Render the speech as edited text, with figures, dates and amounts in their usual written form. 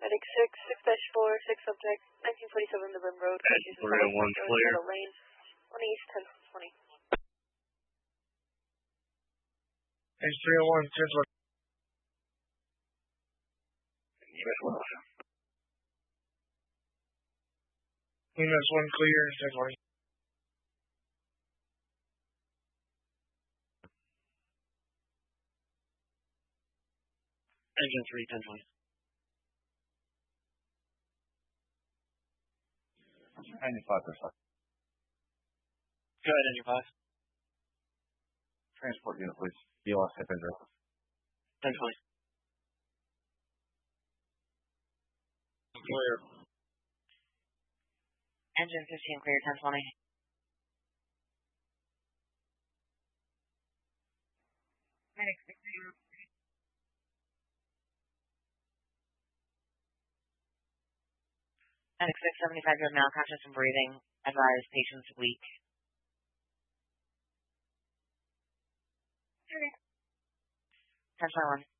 Medic 6-4, 6 subject, 1947 the Rim Road. That's 301 clear. Lane, 1 East, 1020. It's 301, 1020. Units 1 clear, 1020. Engine 3, 1020. Engine 5%. Go ahead, Engine 5. Transport unit, please. BLS hip injury. 1020. Clear. Engine 15 clear, 1020. Medic 6 clear. Medic 675, you have malconscious and breathing. Advise patients weak. Okay. 1021.